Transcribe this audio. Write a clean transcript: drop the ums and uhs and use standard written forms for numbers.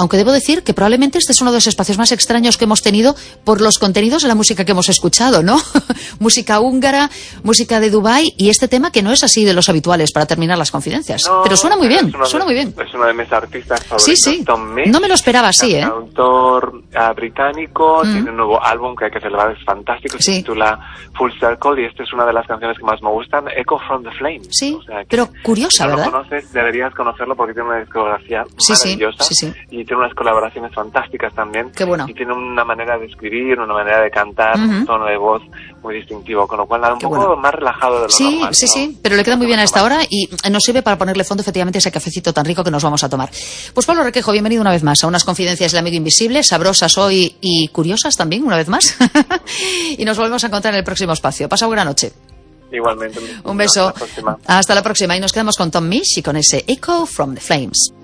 aunque debo decir que probablemente este es uno de los espacios más extraños que hemos tenido por los contenidos de la música que hemos escuchado, ¿no? Música húngara, música de Dubái, y este tema que no es así de los habituales para terminar las confidencias. No, pero suena muy bien, suena muy bien. Es uno de mis artistas favoritos, Sí. Tom Misch. No me lo esperaba así, ¿eh? Autor británico, tiene un nuevo álbum que hay que celebrar, es fantástico, se titula Full Circle, y esta es una de las canciones que más me gustan, Echo from the Flame. Sí, o sea, pero curiosa, si no ¿verdad? lo conoces, deberías conocerlo porque tiene una discografía maravillosa sí. y tiene unas colaboraciones fantásticas también. Qué bueno. Y tiene una manera de escribir, una manera de cantar, un tono de voz muy distintivo, con lo cual nada, un poco más relajado de lo normal. Sí, pero le queda muy bien a esta hora y nos sirve para ponerle fondo efectivamente a ese cafecito tan rico que nos vamos a tomar. Pues Pablo Requejo, bienvenido una vez más a unas confidencias del amigo invisible, sabrosas hoy y curiosas también, una vez más. Y nos volvemos a encontrar en el próximo espacio. Pasa buena noche. Igualmente. Un beso. Hasta la próxima. Hasta la próxima. Y nos quedamos con Tom Misch y con ese Echo from the Flames.